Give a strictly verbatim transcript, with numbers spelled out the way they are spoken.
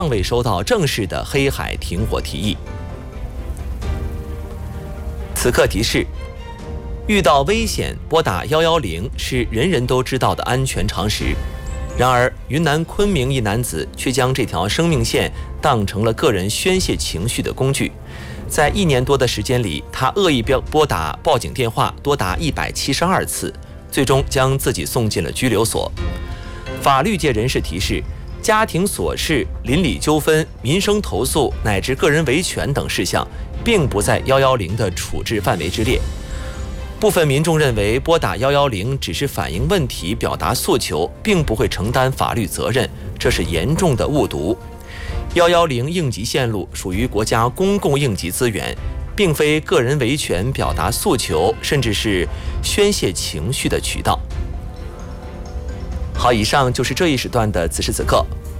未收到正式的黑海停火提议。此刻提示：遇到危险拨打一一零是人人都知道的安全常识。然而，云南昆明一男子却将这条生命线当成了个人宣泄情绪的工具。在一年多的时间里，他恶意拨打报警电话多达一百七十二次，最终将自己送进了拘留所。法律界人士提示，家庭琐事、邻里纠纷、民生投诉乃至个人维权等事项，并不在一一零的处置范围之列。部分民众认为，拨打一一零只是反映问题、表达诉求，并不会承担法律责任，这是严重的误读。一一零应急线路属于国家公共应急资源，并非个人维权、表达诉求，甚至是宣泄情绪的渠道。好，以上就是这一时段的此时此刻。